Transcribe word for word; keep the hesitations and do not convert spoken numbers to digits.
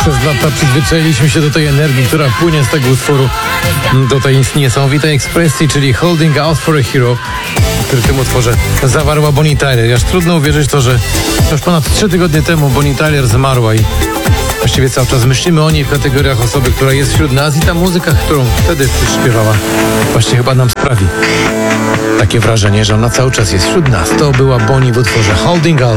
Przez lata przyzwyczailiśmy się do tej energii, która płynie z tego utworu, do tej niesamowitej ekspresji, czyli Holding Out for a Hero, który w tym utworze zawarła Bonnie Tyler. Aż trudno uwierzyć to, że już ponad trzy tygodnie temu Bonnie Tyler zmarła i właściwie cały czas myślimy o niej w kategoriach osoby, która jest wśród nas, i ta muzyka, którą wtedy śpiewała, właśnie chyba nam sprawi takie wrażenie, że ona cały czas jest wśród nas. To była Bonnie w utworze Holding Out